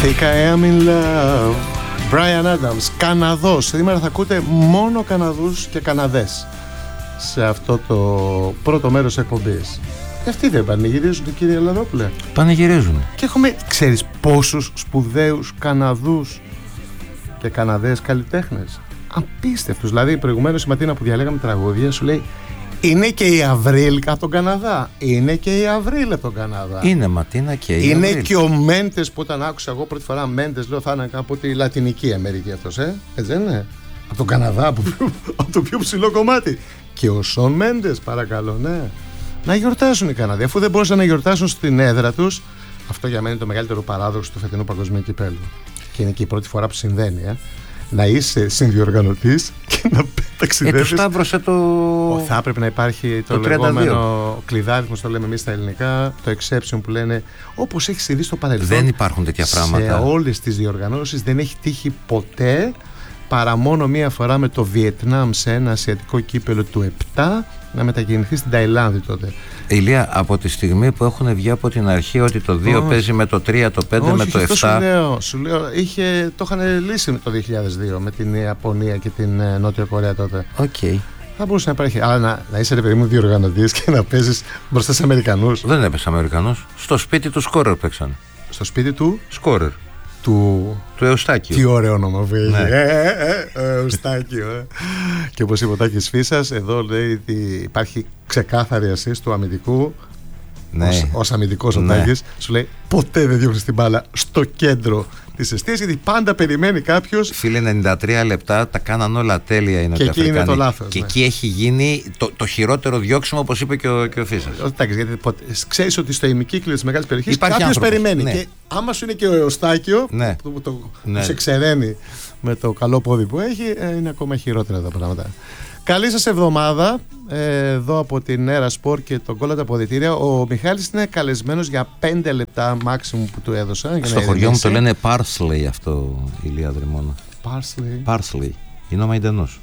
Think I am in love. Bryan Adams, Καναδός. Σήμερα θα ακούτε μόνο Καναδούς και Καναδές σε αυτό το πρώτο μέρος εκπομπής. Και αυτοί δεν πανηγυρίζουν, κύριε Λαδόπουλε? Πανηγυρίζουν. Και έχουμε, ξέρεις πόσους σπουδαίους Καναδούς και Καναδές καλλιτέχνες? Απίστευτους. Δηλαδή προηγουμένως η Ματίνα που διαλέγαμε τραγούδια σου λέει είναι και η Αβρίλ από τον Καναδά. Είναι και η Αβρίλ από τον Καναδά. Είναι Ματίνα και η είναι Αβρίλ. Και ο Μέντες που όταν άκουσα εγώ πρώτη φορά Μέντες λέω θα είναι από τη Λατινική Αμερική αυτός, έτσι δεν είναι? Από τον Καναδά, από το πιο ψηλό κομμάτι. Και ο Σον Μέντες, παρακαλώ, ναι. Να γιορτάσουν οι Καναδοί, αφού δεν μπορούσαν να γιορτάσουν στην έδρα τους. Αυτό για μένα είναι το μεγαλύτερο παράδοξο του φετινού παγκοσμίου κυπέλλου. Και είναι και η πρώτη φορά που συμβαίνει, να είσαι συνδιοργανωτής και να ταξιδεύεις. Του σταύρωσε το. Θα έπρεπε να υπάρχει το λεγόμενο κλειδάριθμος, το λέμε εμείς στα ελληνικά, το exception που λένε, όπως έχει συμβεί στο παρελθόν. Δεν υπάρχουν τέτοια πράγματα. Σε όλες τις διοργανώσεις δεν έχει τύχει ποτέ, παρά μόνο μία φορά με το Βιετνάμ σε ένα ασιατικό κύπελλο του 7 να μετακινηθεί στην Ταϊλάνδη τότε. Ηλία, από τη στιγμή που έχουν βγει από την αρχή ότι το 2 παίζει με το 3, το 5 με το 7. Σου λέω, το είχαν λύσει με το 2002 με την Ιαπωνία και την Νότια Κορέα τότε. Okay. Θα μπορούσε να υπάρχει. Αλλά να είσαι ρε παιδί μου διοργανωτής και να παίζεις μπροστά σε Αμερικανούς. Δεν έπαιξε Αμερικανούς. Στο σπίτι του Σκόρερ παίξανε. Στο σπίτι του Σκόρερ. Του Εουστάκιου. Τι ωραίο όνομα που έχει. Ναι. Εουστάκιο. Και όπως είπε ο Τάκης Φίσας, εδώ λέει ότι υπάρχει ξεκάθαρη ασίστ του αμυντικού. Ναι. Ως αμυντικός ο Τάκης σου λέει ποτέ δεν διώχνεις την μπάλα στο κέντρο της εστίας, γιατί πάντα περιμένει κάποιος. Φίλε, 93 λεπτά τα κάναν όλα τέλεια οι Νοτιοαφρικανοί. Και εκεί είναι το λάθος. Και εκεί έχει γίνει το χειρότερο διώξιμο, όπως είπε και ο Φίσας. Γιατί ξέρεις ότι στο ημικύκλιο της μεγάλης περιοχής κάποιος περιμένει. Ναι. Και άμα σου είναι και ο Εωστάκιο που σε εξεραίνει με το καλό πόδι που έχει, είναι ακόμα χειρότερα τα πράγματα. Καλή σας εβδομάδα εδώ από την Έρα Σπορ και τον Κόλλα τα Αποδυτήρια. Ο Μιχάλης είναι καλεσμένος για 5 λεπτά maximum που του έδωσα. Στο χωριό μου το λένε Parsley αυτό, Ηλία Δρυμώνα. Parsley. Είναι ο Μαϊντανός.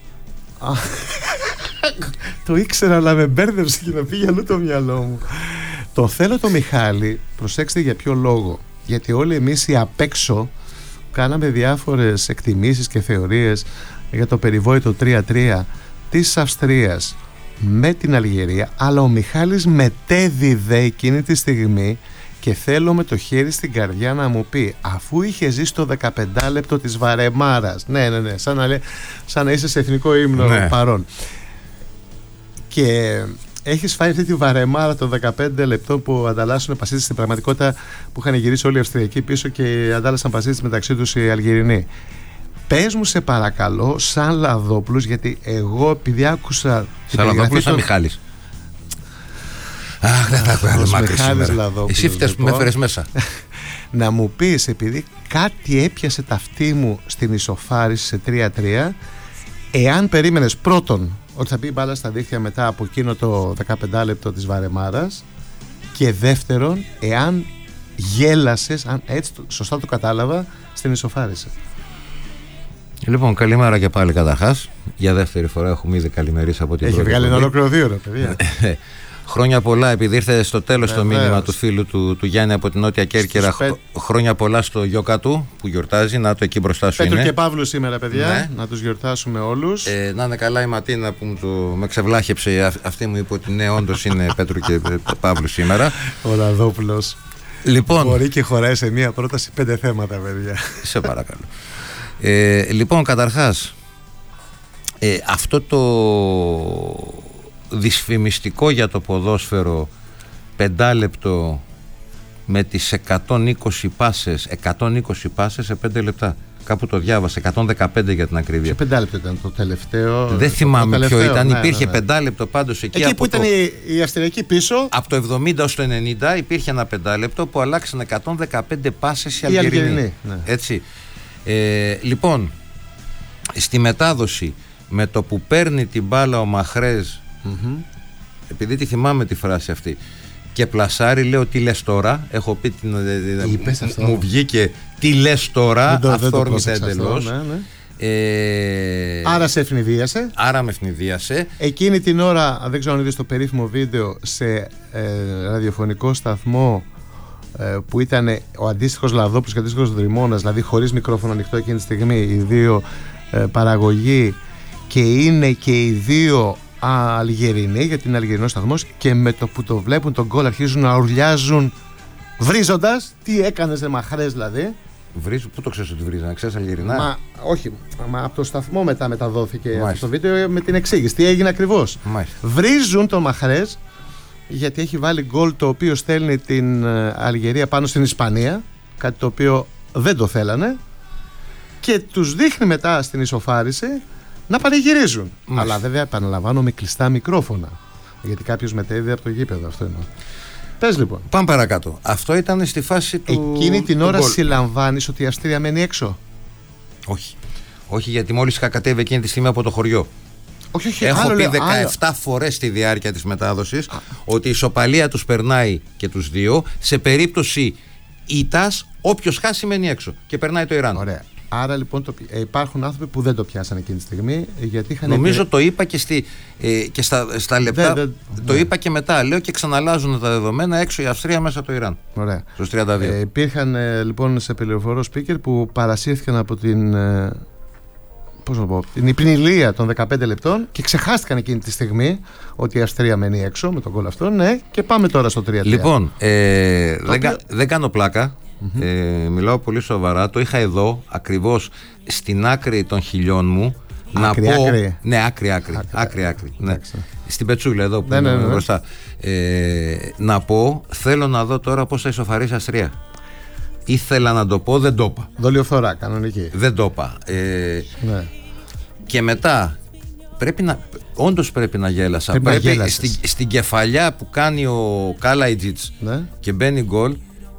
Το ήξερα, αλλά με μπέρδεψε και να πήγε αλλού το μυαλό μου. Το θέλω το Μιχάλη, προσέξτε για ποιο λόγο. Γιατί όλοι εμείς οι απ' έξω κάναμε διάφορες εκτιμήσεις και θεωρίες για το περιβόητο 3-3 της Αυστρίας με την Αλγερία, αλλά ο Μιχάλης μετέδιδε εκείνη τη στιγμή και θέλω με το χέρι στην καρδιά να μου πει, αφού είχε ζήσει το 15 λεπτό της Βαρεμάρας, ναι, σαν να είσαι σε εθνικό ύμνο παρόν, και έχεις φάει αυτή τη Βαρεμάρα των 15 λεπτών που ανταλλάσσουν πασίτες, στην πραγματικότητα που είχαν γυρίσει όλοι οι Αυστριακοί πίσω και αντάλλασσαν πασίτες μεταξύ τους οι Αλγερινοί. Πες μου σε παρακαλώ, σαν Λαδόπουλος, γιατί εγώ επειδή άκουσα. Σαν Λαδόπουλος, σαν Μιχάλης. Αχ, δεν θα ακούω μάκρυ σήμερα. Εσύ φταίς που με έφερες μέσα. Να μου πεις, επειδή κάτι έπιασε τα αυτή μου στην ισοφάριση σε 3-3, εάν περίμενες πρώτον ότι θα μπει μπάλα στα δίχτυα μετά από εκείνο το 15 λεπτό της Βαρεμάρας, και δεύτερον, εάν γέλασες, αν έτσι σωστά το κατάλαβα, στην ισοφάριση. Λοιπόν, καλημέρα και πάλι καταρχάς. Για δεύτερη φορά έχουμε ήδη καλημερίσει από την πρώτη. Έχει βγάλει ένα ολόκληρο 2 ώρα, παιδιά. Χρόνια πολλά, επειδή ήρθε στο τέλος το μήνυμα του φίλου του Γιάννη από την Νότια Κέρκυρα. Χρόνια πολλά στο γιώκα του που γιορτάζει. Να το εκεί μπροστά σου Πέτρο είναι. Και Παύλου σήμερα, παιδιά. Ναι. Να τους γιορτάσουμε όλους. Να είναι καλά η Ματίνα που με ξεβλάχεψε. Αυτή μου είπε ότι ναι, όντως είναι Πέτρο και Παύλου σήμερα. Ο Λαδόπουλος. Λοιπόν, μπορεί και χωράει σε μία πρόταση 5 θέματα, παιδιά. Σε παρακαλώ. Λοιπόν, καταρχάς, αυτό το δυσφημιστικό για το ποδόσφαιρο 5 λεπτό με τις 120 πάσες σε 5 λεπτά, κάπου το διάβασα, 115 για την ακρίβεια. Σε 5 λεπτό ήταν το τελευταίο. Δεν θυμάμαι ποιο ήταν, υπήρχε 5 λεπτό πάντως εκεί. Εκεί που ήταν η Αυστριακή πίσω. Από το 70 ως το 90 υπήρχε ένα 5 λεπτό που αλλάξαν 115 πάσες οι Αλγερινοί. Ναι. Έτσι. Λοιπόν, στη μετάδοση με το που παίρνει την μπάλα ο Μαχρέζ, επειδή τη θυμάμαι τη φράση αυτή, και πλασάρει, λέω τι λες τώρα, έχω πει μου βγήκε τι λες τώρα, αυθόρμητα εντελώς. Άρα σε ευνηδίασε. Άρα με ευνηδίασε. Εκείνη την ώρα, δεν ξέρω αν είδες το περίφημο βίντεο σε ραδιοφωνικό σταθμό που ήταν ο αντίστοιχος Λαδόπουλος και ο αντίστοιχος Δρυμώνας, δηλαδή χωρίς μικρόφωνο ανοιχτό εκείνη τη στιγμή, οι δύο παραγωγοί, και είναι και οι δύο Αλγερινοί, γιατί είναι Αλγερινός σταθμός, και με το που το βλέπουν τον γκολ αρχίζουν να ουρλιάζουν βρίζοντας. Τι έκανες ρε μαχρές δηλαδή? Πού το ξέρεις ότι βρίζανε, ξέρεις Αλγερινά? Όχι, από το σταθμό μετά μεταδόθηκε αυτό το βίντεο με την εξήγηση τι έγινε ακριβώς. Βρίζουν τον μαχρές γιατί έχει βάλει γκολ το οποίο στέλνει την Αλγερία πάνω στην Ισπανία, κάτι το οποίο δεν το θέλανε, και τους δείχνει μετά στην ισοφάριση να πανηγυρίζουν. Αλλά βέβαια επαναλαμβάνω με κλειστά μικρόφωνα, γιατί κάποιος μετέδιδε από το γήπεδο. Αυτό εννοώ. Πες λοιπόν. Πάμε παρακάτω. Αυτό ήταν στη φάση του. Εκείνη την ώρα συλλαμβάνεις ότι η Αυστρία μένει έξω? Όχι. Όχι, γιατί μόλις είχα κατέβει εκείνη τη στιγμή από το χωριό. Όχι, έχω πει 17 φορές στη διάρκεια της μετάδοσης ότι η ισοπαλία τους περνάει και τους δύο. Σε περίπτωση ήττας, όποιος χάσει μένει έξω και περνάει το Ιράν. Ωραία. Άρα λοιπόν υπάρχουν άνθρωποι που δεν το πιάσαν εκείνη τη στιγμή, γιατί είχαν. Νομίζω το είπα και στα λεπτά. Το είπα και μετά. Λέω και ξαναλάζουν τα δεδομένα, έξω η Αυστρία, μέσα το Ιράν. Ωραία. Στους 32. Υπήρχαν λοιπόν σε πληροφορό speaker που παρασύρθηκαν από την. Πώς να πω, την υπνηλία των 15 λεπτών και ξεχάστηκαν εκείνη τη στιγμή ότι η Αυστρία μένει έξω με τον γκολ αυτό. Ναι, και πάμε τώρα στο 3-3. Λοιπόν, δεν κάνω πλάκα. Μιλάω πολύ σοβαρά. Το είχα εδώ ακριβώς στην άκρη των χιλιών μου. Άκρη. Ναι, άκρη. Ναι. Στην πετσούλα εδώ που είναι μπροστά. Να πω, θέλω να δω τώρα πώς θα ισοφαρίσει η Αυστρία. Ήθελα να το πω, δεν το είπα. Δολιοφθορά, κανονική. Δεν το είπα. Ναι. Και μετά όντως πρέπει να γέλασα. Πρέπει στην κεφαλιά που κάνει ο Κάλαϊτζιτς, ναι, και μπαίνει γκολ,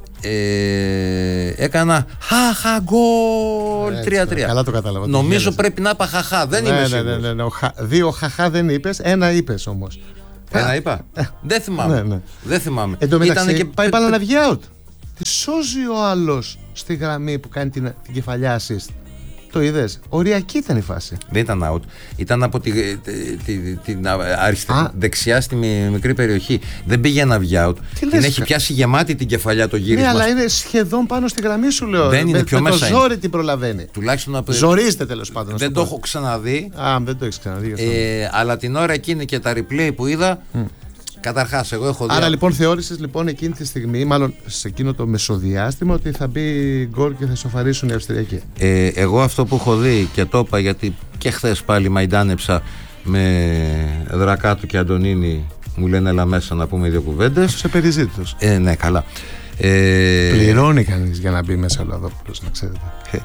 έκανα χαχα γκολ 3-3. Καλά το κατάλαβα. Νομίζω πρέπει να είπα χαχα. Δεν είμαι σίγουρος. Ναι. Δύο χαχα δεν είπες, ένα είπες όμως. Ένα είπα. Δεν θυμάμαι. Ναι. Δεν θυμάμαι. Εν τω μεταξύ πάει μπάλα να βγει out. Τη σώζει ο άλλος στη γραμμή που κάνει την κεφαλιά assist. Το είδες? Οριακή ήταν η φάση. Δεν ήταν out. Ήταν από την δεξιά στη μικρή περιοχή. Δεν πήγε να βγει out. Την έχει πιάσει γεμάτη την κεφαλιά το γύρισμα. Ναι, αλλά είναι σχεδόν πάνω στη γραμμή σου, λέω. Δεν είναι πιο μέσα. Το ζόρι την προλαβαίνει. Τουλάχιστον ζορίζεται τέλος πάντων. Δεν το έχω ξαναδεί. Δεν το έχεις ξαναδεί. Αλλά την ώρα εκείνη και τα replay που είδα. Καταρχάς, εγώ έχω δει. Άρα λοιπόν θεώρησες λοιπόν εκείνη τη στιγμή, μάλλον σε εκείνο το μεσοδιάστημα, ότι θα μπει γκολ και θα ισοφαρίσουν οι Αυστριακοί? Εγώ αυτό που έχω δει και το είπα, γιατί και χθες πάλι μαϊντάνεψα με Δρακάτου και Αντωνίνη, μου λένε έλα μέσα να πούμε δύο κουβέντες. Σε περιζήτητος. Ναι, καλά. Πληρώνει κανείς για να μπει μέσα ο Λαδόπουλος, να ξέρετε.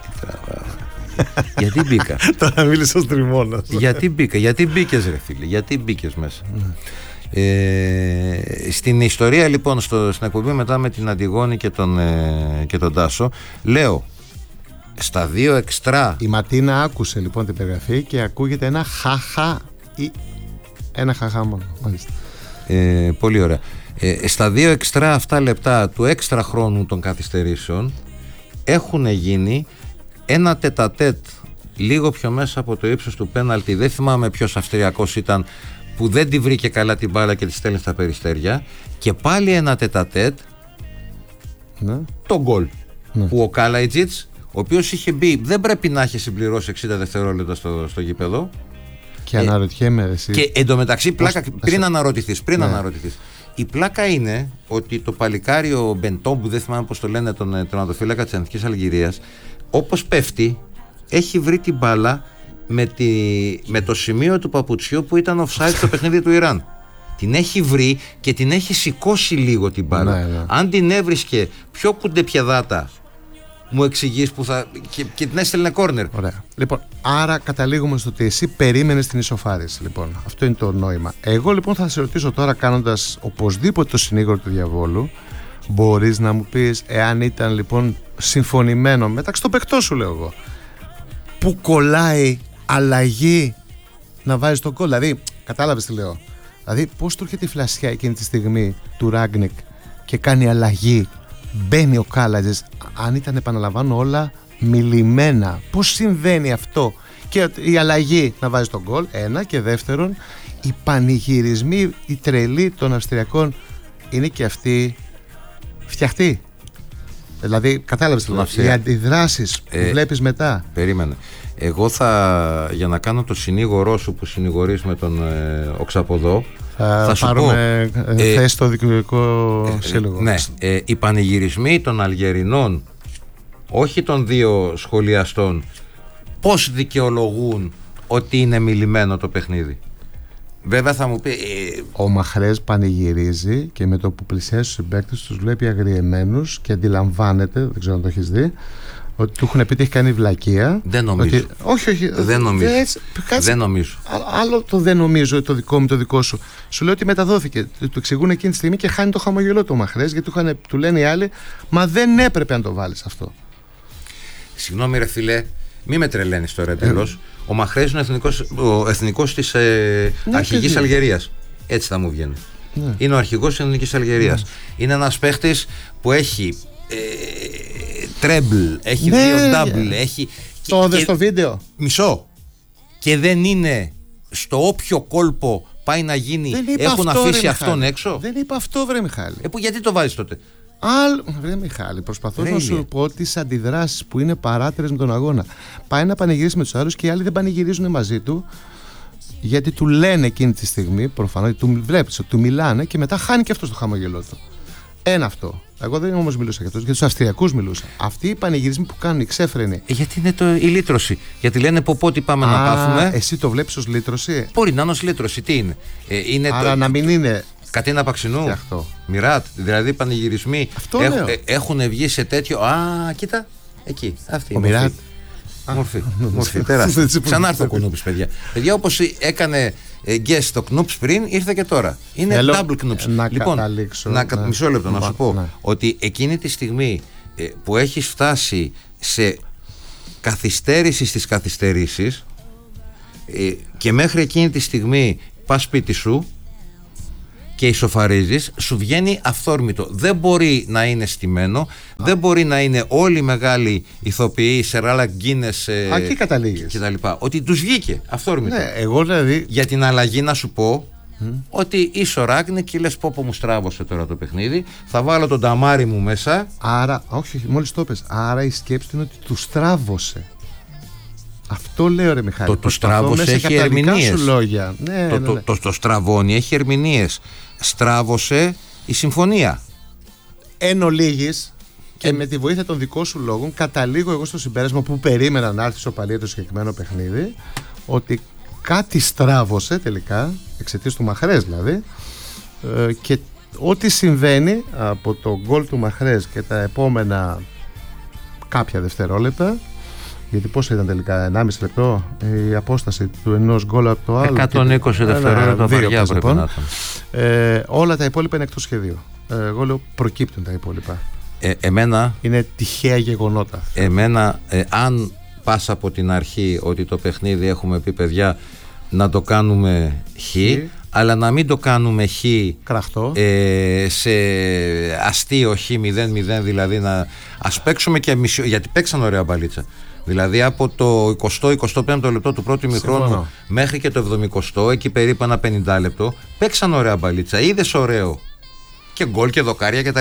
Γιατί μπήκα? Τώρα μίλησα ως Δρυμώνας. Γιατί μπήκες ρε φίλε? Γιατί μπήκες μέσα? Στην ιστορία λοιπόν στην εκπομπή μετά με την Αντιγόνη και τον Τάσο, λέω στα δύο εξτρά. Η Ματίνα άκουσε λοιπόν την περιγραφή και ακούγεται ένα χαχα ή ένα χαχα μόνο. Πολύ ωραία. Στα δύο εξτρά αυτά λεπτά του έξτρα χρόνου των καθυστερήσεων έχουν γίνει ένα τετατέτ λίγο πιο μέσα από το ύψος του πέναλτι. Δεν θυμάμαι ποιος Αυστριακός ήταν που δεν τη βρήκε καλά την μπάλα και τη στέλνει στα περιστέρια, και πάλι ένα τετατέτ, ναι, το γκολ, ναι, που ο Κάλαϊτζιτς, ο οποίος είχε μπει, δεν πρέπει να έχει συμπληρώσει 60 δευτερόλεπτα στο γήπεδο, και αναρωτιέμαι εσύ. Και εντωμεταξύ πλάκα, πριν αναρωτηθείς, η πλάκα είναι ότι το παλικάρι ο Μπεντό, που δεν θυμάμαι πώς το λένε, τον τερματοφύλακα της Εθνικής Αλγερίας, όπως πέφτει έχει βρει την μπάλα με το σημείο του παπουτσιού που ήταν offside στο παιχνίδι του Ιράν. Την έχει βρει και την έχει σηκώσει λίγο την μπάλα. Ναι. Αν την έβρισκε πιο κουντεπιεδάτα, μου εξηγείς που θα. Και την έστελνε κόρνερ. Ωραία. Λοιπόν, άρα καταλήγουμε στο ότι εσύ περίμενες την ισοφάριση. Λοιπόν, αυτό είναι το νόημα. Εγώ λοιπόν θα σε ρωτήσω τώρα, κάνοντας οπωσδήποτε το συνήγορο του διαβόλου, μπορείς να μου πεις εάν ήταν λοιπόν συμφωνημένο μεταξύ των παικτών σου, λέω εγώ, που κολλάει αλλαγή να βάζει τον γκολ? Δηλαδή, κατάλαβες τι λέω? Δηλαδή, πώς του έρχεται η φλασιά εκείνη τη στιγμή του Ράγκνικ και κάνει αλλαγή, μπαίνει ο Κάλατζης, αν ήταν, επαναλαμβάνω, όλα μιλημένα, πώς συμβαίνει αυτό? Και η αλλαγή να βάζει τον γκολ, ένα, και δεύτερον, οι πανηγυρισμοί, οι τρελοί των Αυστριακών είναι και αυτοί φτιαχτοί. Δηλαδή, κατάλαβες οι αντιδράσεις που βλέπεις μετά. Περίμενε. Εγώ για να κάνω το συνήγορό σου που συνηγορείς με τον Οξαποδό, θα σου πάρουμε θέση στο δικαιωτικό σύλλογο. Ναι, οι πανηγυρισμοί των Αλγερινών, όχι των δύο σχολιαστών, πώς δικαιολογούν ότι είναι μιλημένο το παιχνίδι? Βέβαια θα μου πει... Ο Μαχρές πανηγυρίζει και με το που πλησιάζει στους συμπαίκτες τους βλέπει αγριεμένους και αντιλαμβάνεται, δεν ξέρω αν το έχεις δει, ότι του έχουν πει ότι έχει κάνει βλακεία. Δεν νομίζω. Ότι... Όχι. Δεν νομίζω. Δεν νομίζω. Άλλο το δεν νομίζω, το δικό μου, το δικό σου. Σου λέω ότι μεταδόθηκε. Του εξηγούν εκείνη τη στιγμή και χάνει το χαμογελό του ο Μαχρές, γιατί του λένε οι άλλοι, μα δεν έπρεπε να το βάλεις αυτό. Συγγνώμη, ρε φίλε, μη με τρελαίνεις τώρα εντελώς. Ο Μαχρές είναι ο εθνικός της αρχηγής Αλγερίας. Έτσι θα μου βγαίνει. Ναι. Είναι ο αρχηγός της εθνικής Αλγερίας. Ναι. Είναι ένας παίχτης που έχει τρέμπλ, έχει δύο ντάμπλ, έχει... Το είδες στο βίντεο? Μισό. Και δεν είναι στο όποιο κόλπο πάει να γίνει, έχουν αυτό, αφήσει αυτόν έξω. Δεν είπα αυτό, βρε Μιχάλη. Γιατί το βάζεις τότε? Βρε Μιχάλη, προσπαθώ να σου πω τις αντιδράσεις που είναι παράτερες με τον αγώνα. Πάει να πανηγυρίσει με τους άλλους και οι άλλοι δεν πανηγυρίζουν μαζί του, γιατί του λένε εκείνη τη στιγμή, προφανώς, του βλέπεις ότι του μιλάνε και μετά χάνει και αυτό το χαμογελό του. Ένα αυτό. Εγώ δεν όμως μιλούσα για αυτούς, για τους Αυστριακούς μιλούσα. Αυτοί οι πανηγυρισμοί που κάνουν οι ξέφρενοι. Γιατί είναι η λύτρωση. Γιατί λένε πότε πάμε να πάθουμε. Εσύ το βλέπεις ως λύτρωση? Μπορεί να είναι ως λύτρωση. Τι είναι? Άρα να μην είναι. Κατίνα Παξινού, Μιράτ, δηλαδή πανηγυρισμοί έχουν βγει σε τέτοιο. Κοίτα, εκεί. Αυτή ο Μιράτ. Μορφή, πέρασε. Ξανάρθω ο Κουνούπης, παιδιά. Παιδιά, όπως έκανε guest το Κνούπς πριν, ήρθε και τώρα. Είναι double Κνούπς. Λοιπόν, μισό λεπτό να σου πω ότι εκείνη τη στιγμή που έχεις φτάσει σε καθυστέρηση στις καθυστερήσεις και μέχρι εκείνη τη στιγμή πας σπίτι σου και ισοφαρίζεις, σου βγαίνει αυθόρμητο. Δεν μπορεί να είναι στημένο, δεν μπορεί να είναι όλοι οι μεγάλοι ηθοποιοί, Σεράλα Γκίνες κτλ. Ότι τους βγήκε αυθόρμητο. Ναι, εγώ δηλαδή. Για την αλλαγή να σου πω ότι είσαι ο Ράγνικ και λες πω μου στράβωσε τώρα το παιχνίδι, θα βάλω τον ταμάρι μου μέσα. Άρα, όχι, μόλις το πες. Άρα η σκέψη είναι ότι του στράβωσε. Αυτό λέω, ρε Μιχάλη. Το στράβωσε έχει ερμηνείες. Το στραβώνει έχει ερμηνείες. Στράβωσε η συμφωνία. Εν ολίγης και με τη βοήθεια των δικών σου λόγων καταλήγω εγώ στο συμπέρασμα που περίμενα να έρθει σοπαλία το συγκεκριμένο παιχνίδι, ότι κάτι στράβωσε τελικά εξαιτίας του Μαχρές δηλαδή, και ό,τι συμβαίνει από το γκολ του Μαχρές και τα επόμενα κάποια δευτερόλεπτα, γιατί πόσο ήταν τελικά, 1,5 λεπτό η απόσταση του ενός γκολ από το άλλο, 120 δευτερόλεπτα βαριά πρέπει να ήταν. Όλα τα υπόλοιπα είναι εκτός σχεδίου. Εγώ λέω προκύπτουν τα υπόλοιπα. Εμένα είναι τυχαία γεγονότα. Εμένα αν πας από την αρχή ότι το παιχνίδι έχουμε πει παιδιά να το κάνουμε χ, αλλά να μην το κάνουμε χ κραχτό, σε αστείο χ 0-0, δηλαδή ας παίξουμε και μισό, γιατί παίξαν ωραία μπαλίτσα. Δηλαδή από το 20-25 λεπτό του πρώτου ημιχρόνου μέχρι και το 70, εκεί περίπου ένα 50 λεπτό, παίξαν ωραία μπαλίτσα. Είδες ωραίο και γκολ και δοκάρια κτλ.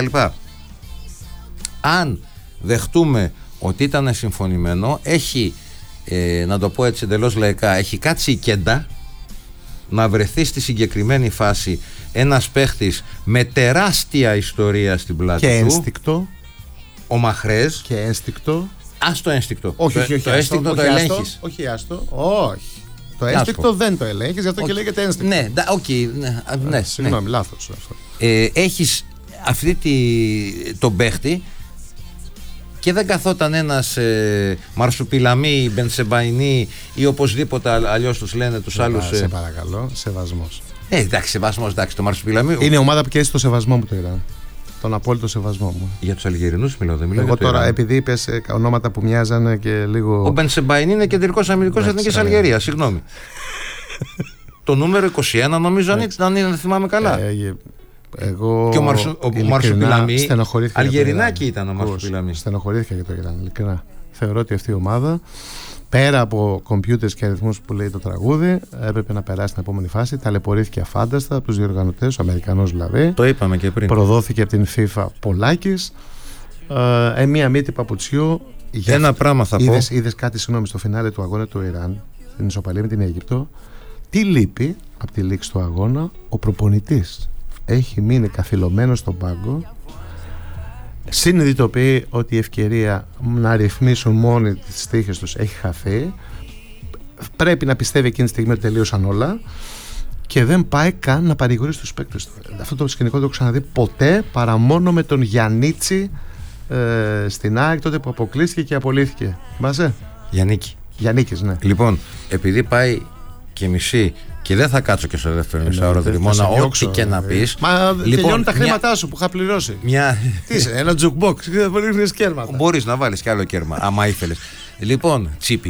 Αν δεχτούμε ότι ήταν συμφωνημένο, έχει, να το πω έτσι εντελώς λαϊκά, έχει κάτσει η κέντα να βρεθεί στη συγκεκριμένη φάση ένας παίχτης με τεράστια ιστορία στην πλάτη και του. Και ένστικτο. Ο Μαχρές. Και ένστικτο. Ας το ένστικτο. Όχι, το ένστικτο το ελέγχεις. Όχι, όχι. Το ένστικτο δεν το ελέγχεις, γι' αυτό και λέγεται ένστικτο. Ναι, ναι. Συγγνώμη, λάθος αυτό. Έχεις τον παίχτη και δεν καθόταν ένας Μαρσουπιλαμί, Μπενσεμπαϊνί ή οπωσδήποτε αλλιώς τους λένε τους άλλους. Σε παρακαλώ, σεβασμός. Εντάξει, σεβασμός, εντάξει, το Μαρσουπιλαμί. Είναι η ομάδα που κέρδισε το σεβασμό μου το Ιράν. Τον απόλυτο σεβασμό μου. Για τους Αλγερινούς μιλάω, δεν μιλάω. Εγώ τώρα, επειδή είπες ονόματα που μοιάζανε και λίγο. Ο Μπενσεμπαϊνί είναι κεντρικός αμυντικός της Εθνικής Αλγερίας, συγγνώμη. Το νούμερο 21 νομίζω, αν θυμάμαι καλά. Εγώ. Και ο Μαρσουπιλαμί. Αλγερινάκι ήταν ο Μαρσουπιλαμί. Στενοχωρήθηκα για το Ιράν, ειλικρινά. Θεωρώ ότι αυτή η ομάδα, πέρα από κομπιούτερς και αριθμούς που λέει το τραγούδι, έπρεπε να περάσει στην επόμενη φάση. Ταλαιπωρήθηκε αφάνταστα από τους διοργανωτές, ο Αμερικανός δηλαδή. Το είπαμε και πριν. Προδόθηκε από την FIFA Πολάκης. Μία μύτη παπουτσιού. Ένα πράγμα θα πω. Είδες κάτι, συγγνώμη, στο φινάλε του αγώνα του Ιράν, την ισοπαλία με την Αίγυπτο? Τι λείπει από τη λήξη του αγώνα? Ο προπονητής έχει μείνει καθυλωμένος στον πάγκο. Συνειδητοποιεί ότι η ευκαιρία να ρυθμίσουν μόνοι τις τύχες τους έχει χαθεί. Πρέπει να πιστεύει εκείνη τη στιγμή ότι τελείωσαν όλα και δεν πάει καν να παρηγορήσει τους παίκτες του. Αυτό το σκηνικό δεν το έχω ξαναδεί ποτέ, παρά μόνο με τον Γιαννίτσι στην ΑΕΚ, τότε που αποκλείστηκε και απολύθηκε. Θυμάσαι? Γιαννίκης, ναι. Λοιπόν, επειδή πάει και μισή και δεν θα κάτσω και στο δεύτερο μισάωρο Δρυμώνα, ό,τι και να πεις. Μα τελειώνουν τα χρήματά σου που είχα πληρώσει. Τι είσαι, ένα jukebox, δεν μπορεί να κέρματα. Μπορείς να βάλεις κι άλλο κέρμα, άμα ήθελες. Λοιπόν, τσίπη.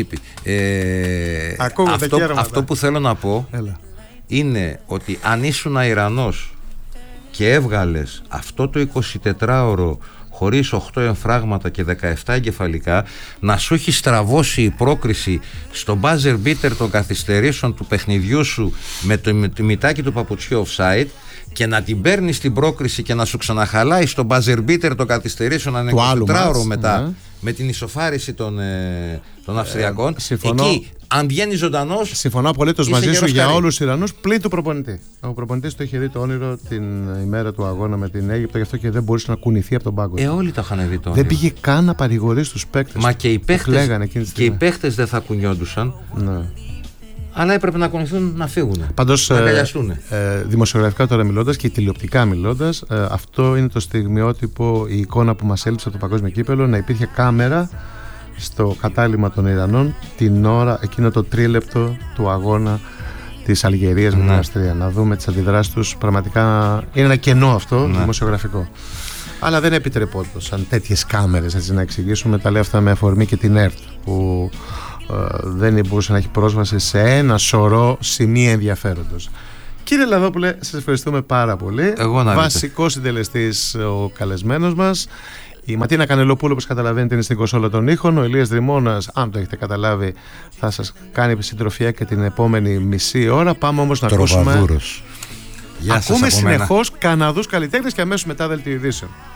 Αυτό που θέλω να πω είναι ότι αν ήσουν Ιρανός και έβγαλες αυτό το 24ωρο χωρίς 8 εμφράγματα και 17 εγκεφαλικά, να σου έχει στραβώσει η πρόκριση στο buzzer beater των καθυστερήσεων του παιχνιδιού σου με το μητάκι του παπουτσιού offside, και να την παίρνεις την πρόκριση και να σου ξαναχαλάει στο buzzer beater των καθυστερήσεων ένα 24ωρο μετά, με την ισοφάριση των Αυστριακών. Εκεί, αν βγαίνει ζωντανός. Συμφωνώ απολύτως μαζί σου για όλους τους Ιρανούς πλην του προπονητή. Ο προπονητής το είχε δει το όνειρο την ημέρα του αγώνα με την Αίγυπτο, γι' αυτό και δεν μπορούσε να κουνηθεί από τον πάγκο. Όλοι το είχαν δει το όνειρο. Δεν πήγε καν να παρηγορήσει τους παίκτες. Μα και οι παίκτες δεν θα κουνιόντουσαν. Ναι. Αλλά έπρεπε να κουνηθούν να φύγουν. Πάντως, να αγκαλιαστούν. Δημοσιογραφικά τώρα μιλώντας και τηλεοπτικά μιλώντας, αυτό είναι το στιγμιότυπο, η εικόνα που μας έλειψε από το παγκόσμιο κύπελλο, να υπήρχε κάμερα στο κατάλημα των Ιρανών την ώρα, εκείνο το τρίλεπτο του αγώνα της Αλγερίας με την Αυστρία. Να δούμε τις αντιδράσεις τους. Πραγματικά είναι ένα κενό αυτό, δημοσιογραφικό. Αλλά δεν επιτρεπόντουσαν τέτοιες κάμερες, έτσι να εξηγήσουμε. Τα λέω αυτά με αφορμή και την ΕΡΤ, που δεν μπορούσε να έχει πρόσβαση σε ένα σωρό σημεία ενδιαφέροντος. Κύριε Λαδόπουλε, σας ευχαριστούμε πάρα πολύ. Βασικός συντελεστής ο καλεσμένος μας. Η Ματίνα Κανελοπούλου, όπως καταλαβαίνετε, είναι στην κονσόλα των ήχων. Ο Ηλίας Δρυμώνας, αν το έχετε καταλάβει, θα σας κάνει συντροφιά και την επόμενη μισή ώρα. Πάμε όμως να ακούσουμε. Ακούμε συνεχώς Καναδούς καλλιτέχνες και αμέσως μετά δελτίο ειδήσεων.